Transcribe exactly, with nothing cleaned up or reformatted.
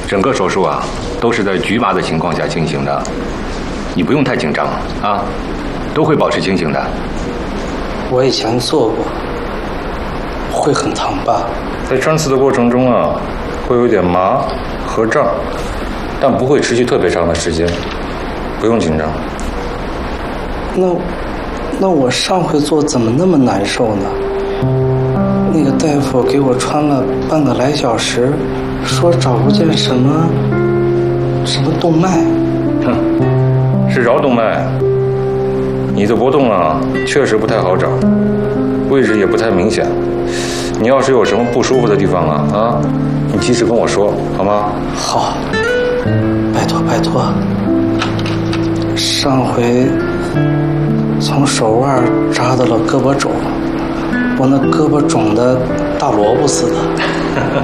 整个手术啊，都是在局麻的情况下进行的，你不用太紧张啊，都会保持清醒的。 我以前做过，会很疼吧？ 在穿刺的过程中啊，会有点麻和胀，但不会持续特别长的时间，不用紧张。 那，那我上回做怎么那么难受呢？那个大夫给我穿了半个来小时，说找不见什么什么动脉。 哼，是桡动脉。你的搏动啊，确实不太好找，位置也不太明显。你要是有什么不舒服的地方啊啊，你及时跟我说，好吗？ 好，拜托拜托。上回从手腕扎到了胳膊肘，我那胳膊肿得大萝卜似的。